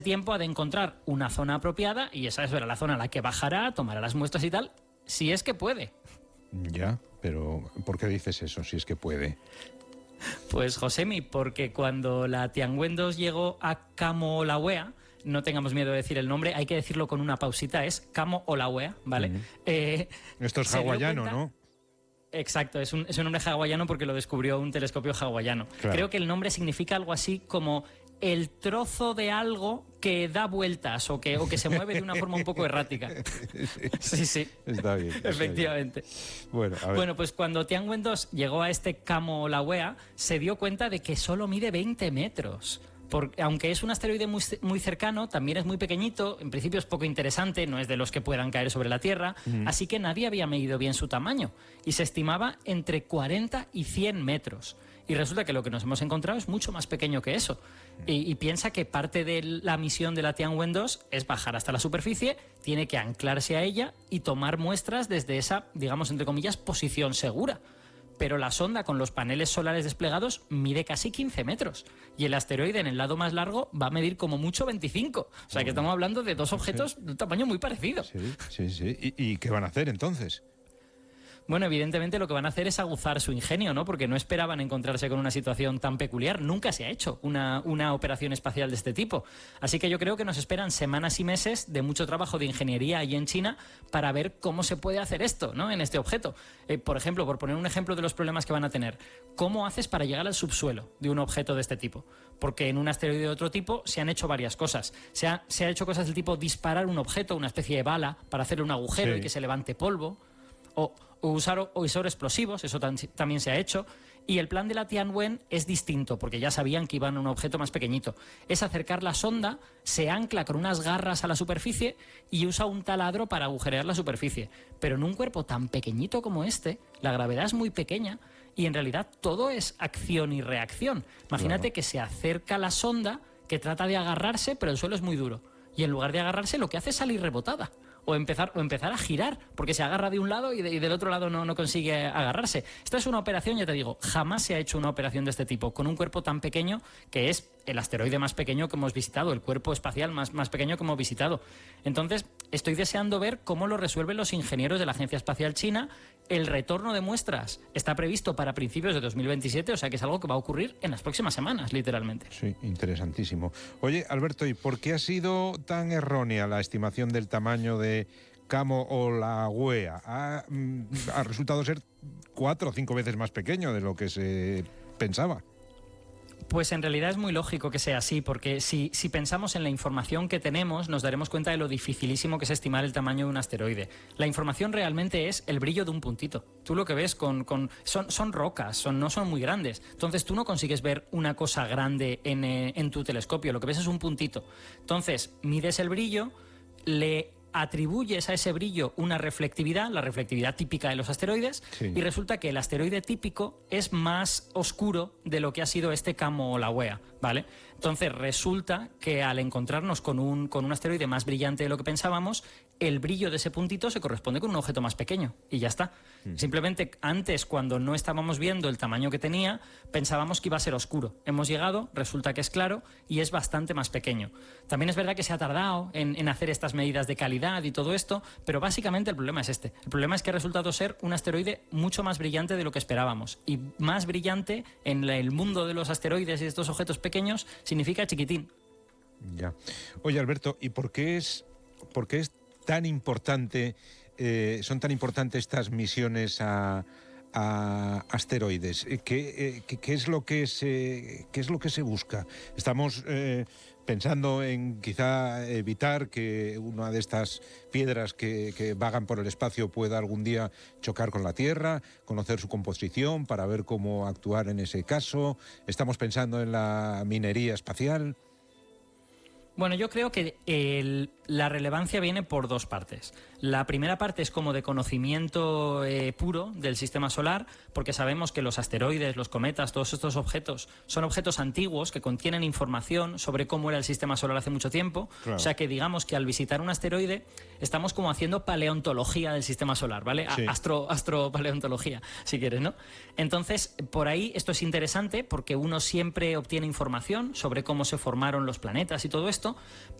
tiempo ha de encontrar una zona apropiada y esa será la zona a la que bajará, tomará las muestras y tal, si es que puede. Ya, pero ¿por qué dices eso, si es que puede? Pues, Josemi, porque cuando la Tianwen 2 llegó a Kamo Olawea, no tengamos miedo de decir el nombre, hay que decirlo con una pausita, es Kamo Olawea, ¿vale? Esto es hawaiano, ¿no? Exacto, es un nombre hawaiano porque lo descubrió un telescopio hawaiano. Claro. Creo que el nombre significa algo así como el trozo de algo que da vueltas o que se mueve de una forma un poco errática. Sí. Está bien. Efectivamente. Bueno, a ver. Bueno, pues cuando Tianwen 2 llegó a este Kamo Olawea, se dio cuenta de que solo mide 20 metros. Porque, aunque es un asteroide muy cercano, también es muy pequeñito, en principio es poco interesante, no es de los que puedan caer sobre la Tierra, así que nadie había medido bien su tamaño y se estimaba entre 40 y 100 metros. Y resulta que lo que nos hemos encontrado es mucho más pequeño que eso. Y piensa que parte de la misión de la Tianwen 2 es bajar hasta la superficie, tiene que anclarse a ella y tomar muestras desde esa, digamos, entre comillas, posición segura. Pero la sonda con los paneles solares desplegados mide casi 15 metros. Y el asteroide en el lado más largo va a medir como mucho 25. O sea que estamos hablando de dos objetos de un tamaño muy parecido. Sí. ¿Y qué van a hacer entonces? Bueno, evidentemente lo que van a hacer es aguzar su ingenio, ¿no? Porque no esperaban encontrarse con una situación tan peculiar. Nunca se ha hecho una operación espacial de este tipo. Así que yo creo que nos esperan semanas y meses de mucho trabajo de ingeniería allí en China para ver cómo se puede hacer esto, ¿no? En este objeto. Por ejemplo, por poner un ejemplo de los problemas que van a tener, ¿cómo haces para llegar al subsuelo de un objeto de este tipo? Porque en un asteroide de otro tipo se han hecho varias cosas. Se ha hecho cosas del tipo disparar un objeto, una especie de bala, para hacerle un agujero y que se levante polvo. O usar explosivos, eso también se ha hecho. Y el plan de la Tianwen es distinto, porque ya sabían que iban a un objeto más pequeñito. Es acercar la sonda, se ancla con unas garras a la superficie y usa un taladro para agujerear la superficie. Pero en un cuerpo tan pequeñito como este, la gravedad es muy pequeña y en realidad todo es acción y reacción. Imagínate que se acerca la sonda, que trata de agarrarse, pero el suelo es muy duro. Y en lugar de agarrarse, lo que hace es salir rebotada. O empezar a girar, porque se agarra de un lado y del otro lado no consigue agarrarse. Esta es una operación, ya te digo, jamás se ha hecho una operación de este tipo, con un cuerpo tan pequeño, que es el asteroide más pequeño que hemos visitado, el cuerpo espacial más pequeño que hemos visitado. Entonces, estoy deseando ver cómo lo resuelven los ingenieros de la Agencia Espacial China. El retorno de muestras está previsto para principios de 2027, o sea que es algo que va a ocurrir en las próximas semanas, literalmente. Sí, interesantísimo. Oye, Alberto, ¿y por qué ha sido tan errónea la estimación del tamaño de Kamo Olawea? Ha resultado ser 4 o 5 veces más pequeño de lo que se pensaba. Pues en realidad es muy lógico que sea así, porque si pensamos en la información que tenemos, nos daremos cuenta de lo dificilísimo que es estimar el tamaño de un asteroide. La información realmente es el brillo de un puntito. Tú lo que ves son rocas, no son muy grandes. Entonces tú no consigues ver una cosa grande en tu telescopio, lo que ves es un puntito. Entonces mides el brillo, le atribuyes a ese brillo una reflectividad, la reflectividad típica de los asteroides, y resulta que el asteroide típico es más oscuro de lo que ha sido este Kamo Olawea, ¿vale? Entonces resulta que al encontrarnos con un asteroide más brillante de lo que pensábamos, el brillo de ese puntito se corresponde con un objeto más pequeño y ya está. Simplemente antes, cuando no estábamos viendo el tamaño que tenía, pensábamos que iba a ser oscuro. Hemos llegado, resulta que es claro y es bastante más pequeño. También es verdad que se ha tardado en hacer estas medidas de calidad y todo esto, pero básicamente el problema es este. El problema es que ha resultado ser un asteroide mucho más brillante de lo que esperábamos. Y más brillante en el mundo de los asteroides y de estos objetos pequeños significa chiquitín. Ya. Oye, Alberto, ¿y por qué es tan importante, son tan importantes estas misiones a asteroides? ¿Qué es lo que se busca? Estamos pensando en quizá evitar que una de estas piedras que vagan por el espacio pueda algún día chocar con la Tierra, conocer su composición para ver cómo actuar en ese caso. Estamos pensando en la minería espacial. Bueno, yo creo que la relevancia viene por dos partes. La primera parte es como de conocimiento puro del sistema solar, porque sabemos que los asteroides, los cometas, todos estos objetos son objetos antiguos que contienen información sobre cómo era el sistema solar hace mucho tiempo. Claro. O sea que digamos que al visitar un asteroide estamos como haciendo paleontología del sistema solar, ¿vale? Sí. Astropaleontología, si quieres, ¿no? Entonces, por ahí esto es interesante porque uno siempre obtiene información sobre cómo se formaron los planetas y todo esto, esto.